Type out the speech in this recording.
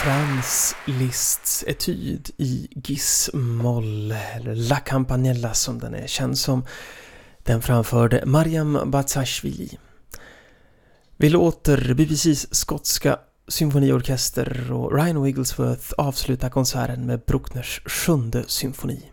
Franz Liszts etyd i Gis-moll, eller La Campanella som den är känd som. Den framförde Mariam Batsashvili. Vi låter BBCs skotska symfoniorkester och Ryan Wigglesworth avsluta konserten med Bruckners 7:e symfoni.